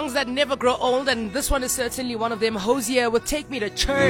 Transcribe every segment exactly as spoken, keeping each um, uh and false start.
songs that never grow old, and this one is certainly one of them. Hosier with Take Me to Church.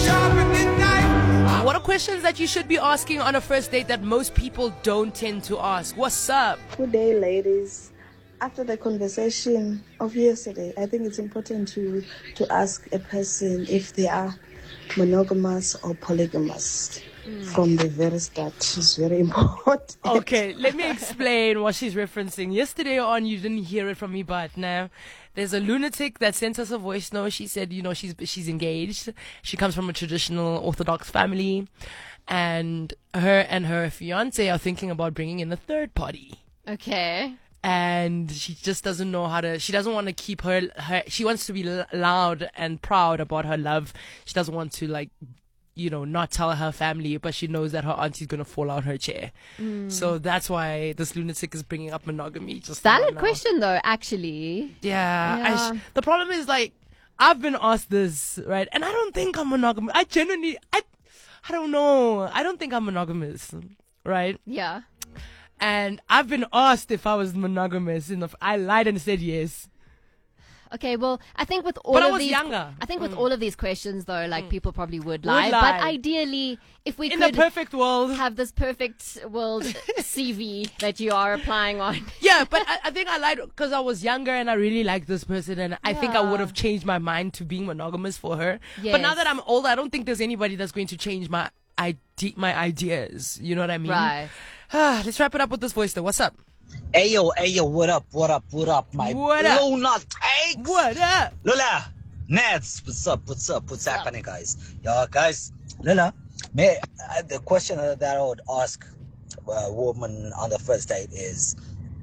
What are questions that you should be asking on a first date that most people don't tend to ask? What's up? Good day, ladies. After the conversation of yesterday, I think it's important to to ask a person if they are monogamous or polygamous. Mm. From the very start, it's very important. Okay, let me explain what she's referencing. Yesterday on, you didn't hear it from me, but now there's a lunatic that sent us a voice note. She said, you know, she's she's engaged. She comes from a traditional Orthodox family, and her and her fiance are thinking about bringing in a third party. Okay. And she just doesn't know how to, she doesn't want to keep her, her she wants to be l- loud and proud about her love. She doesn't want to, like, you know, not tell her family, but she knows that her auntie's going to fall out her chair. Mm. So that's why this lunatic is bringing up monogamy. Just Valid question, though, actually. Yeah. yeah. I sh- the problem is, like, I've been asked this, right? And I don't think I'm monogamous. I genuinely, I, I don't know. I don't think I'm monogamous, right? Yeah. And I've been asked if I was monogamous. In the, I lied and said yes. Okay, well, I think with all but of I was these, younger. I think with mm. all of these questions, though, like mm. people probably would would lie. lie. But ideally, if we in could the perfect world, have this perfect world C V that you are applying on. Yeah, but I, I think I lied because I was younger and I really liked this person, and I yeah. think I would have changed my mind to being monogamous for her. Yes. But now that I'm older, I don't think there's anybody that's going to change my ide- my ideas. You know what I mean? Right. Let's wrap it up with this voice though. What's up? Ayo, ayo, what up, what up, what up, my what up? Luna takes? What up? Lola, Nats, what's up, what's up, what's, what's happening, up? guys? Yeah, guys, Lola, may, uh, the question that I would ask a woman on the first date is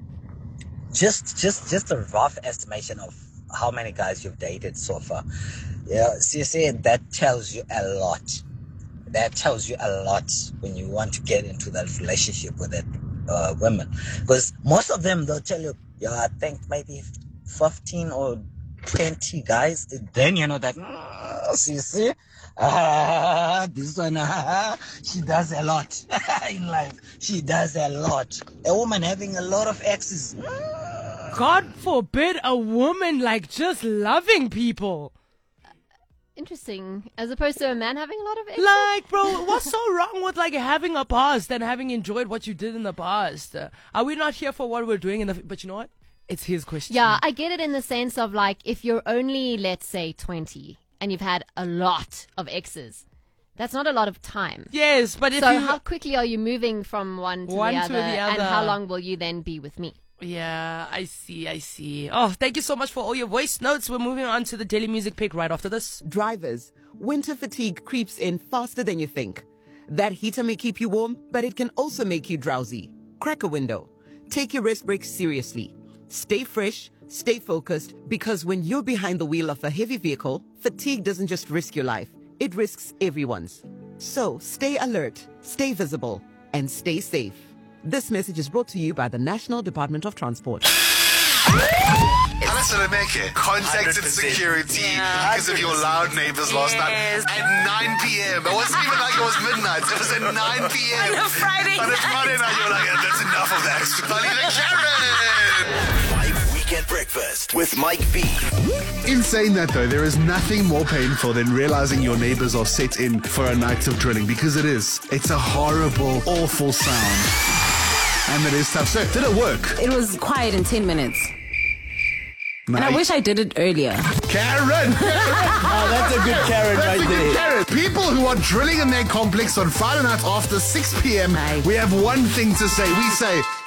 just, just, just a rough estimation of how many guys you've dated so far. Yeah, see, see, that tells you a lot. That tells you a lot when you want to get into that relationship with that uh, women. Because most of them, they'll tell you, yeah, I think maybe fifteen or twenty guys. Then you know that, mm, see, see, ah, this one, ah, she does a lot in life. She does a lot. A woman having a lot of exes. Mm. God forbid a woman like just loving people. Interesting. As opposed to a man having a lot of exes? Like, bro, what's so wrong with, like, having a past and having enjoyed what you did in the past? Uh, are we not here for what we're doing in the... F- but you know what? It's his question. Yeah, I get it in the sense of, like, if you're only, let's say, twenty and you've had a lot of exes, that's not a lot of time. Yes, but if so you... how quickly are you moving from one to, one the, to other, the other? And how long will you then be with me? Yeah, I see, I see. Oh, thank you so much for all your voice notes. We're moving on to the Daily Music Pick right after this. Drivers, winter fatigue creeps in faster than you think. That heater may keep you warm, but it can also make you drowsy. Crack a window. Take your rest breaks seriously. Stay fresh, stay focused, because when you're behind the wheel of a heavy vehicle, fatigue doesn't just risk your life, it risks everyone's. So stay alert, stay visible, and stay safe. This message is brought to you by the National Department of Transport. Unless they make it. Contacted security because yeah. of your loud neighbors last yes. night at nine p.m. It wasn't even like it was midnight. It was at nine p.m. On a Friday On a Friday night, you were like, that's enough of that. Karen! Mike Weekend Breakfast with Mike B. In saying that, though, there is nothing more painful than realizing your neighbors are set in for a night of drilling, because it is. It's a horrible, awful sound. And it is tough. So, did it work? It was quiet in ten minutes. Nice. And I wish I did it earlier. Karen! Oh, that's a good Karen that's right a there. Good Karen. People who are drilling in their complex on Friday night after six p.m., Hi. we have one thing to say. We say,